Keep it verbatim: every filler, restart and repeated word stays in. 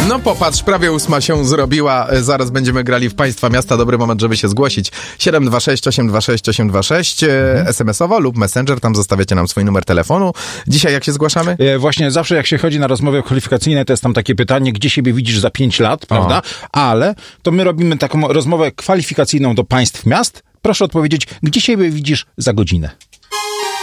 No popatrz, prawie ósma się zrobiła. Zaraz będziemy grali w Państwa Miasta. Dobry moment, żeby się zgłosić. siedem dwa sześć osiem dwa sześć osiem dwa sześć mhm. es em esowo lub Messenger. Tam zostawiacie nam swój numer telefonu. Dzisiaj jak się zgłaszamy? E, właśnie zawsze jak się chodzi na rozmowy kwalifikacyjne, to jest tam takie pytanie, gdzie siebie widzisz za pięć lat, prawda? O. Ale to my robimy taką rozmowę kwalifikacyjną do Państw Miast. Proszę odpowiedzieć, gdzie siebie widzisz za godzinę?